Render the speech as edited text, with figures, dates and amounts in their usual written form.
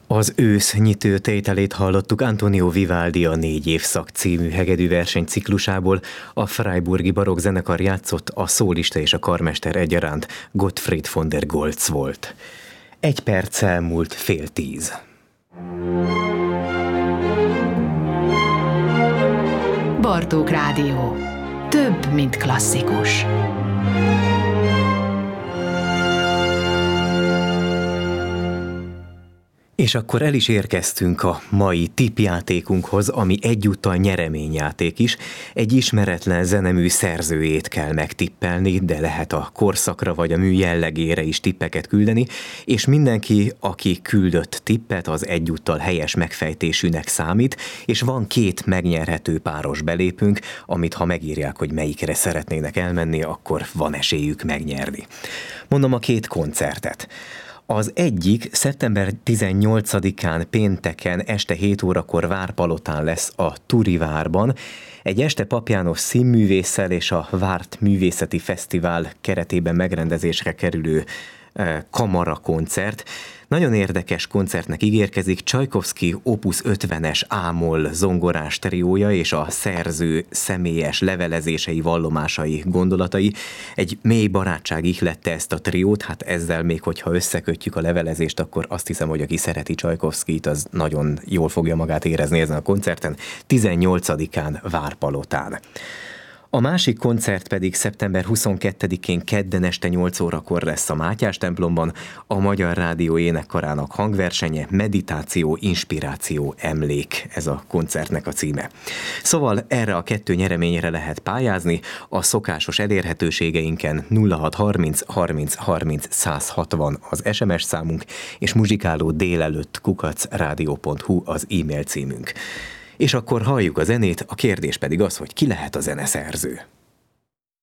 Az ősz nyitő tételét hallottuk Antonio Vivaldi a 4 évszak című hegedű versenyciklusából. A Freiburgi Barokk zenekar játszott, a szólista és a karmester egyaránt Gottfried von der Goltz volt. 1 perccel múlt 9:30. Bartók Rádió. Több, mint klasszikus. És akkor el is érkeztünk a mai tippjátékunkhoz, ami egyúttal nyereményjáték is. Egy ismeretlen zenemű szerzőjét kell megtippelni, de lehet a korszakra vagy a mű jellegére is tippeket küldeni, és mindenki, aki küldött tippet, az egyúttal helyes megfejtésűnek számít, és van 2 megnyerhető páros belépünk, amit ha megírják, hogy melyikre szeretnének elmenni, akkor van esélyük megnyerni. Mondom a 2 koncertet. Az egyik szeptember 18-án pénteken este 7 órakor Várpalotán lesz a Turivárban. Egy este Papp János színművésszel és a Várt Művészeti Fesztivál keretében megrendezésre kerülő kamarakoncert. Nagyon érdekes koncertnek ígérkezik. Csajkovszky Opus 50-es A-moll zongorás triója és a szerző személyes levelezései, vallomásai, gondolatai. Egy mély barátság ihlette ezt a triót, hát ezzel még hogyha összekötjük a levelezést, akkor azt hiszem, hogy aki szereti Csajkovszkyt, az nagyon jól fogja magát érezni ezen a koncerten. 18-án Várpalotán. A másik koncert pedig szeptember 22-én kedden este 8 órakor lesz a Mátyás templomban, a Magyar Rádió énekkarának hangversenye, Meditáció, Inspiráció, Emlék, ez a koncertnek a címe. Szóval erre a 2 nyereményre lehet pályázni, a szokásos elérhetőségeinken 0630 30 30 160 az SMS számunk, és muzsikáló délelőtt @radio.hu az e-mail címünk. És akkor halljuk a zenét, a kérdés pedig az, hogy ki lehet a zeneszerző.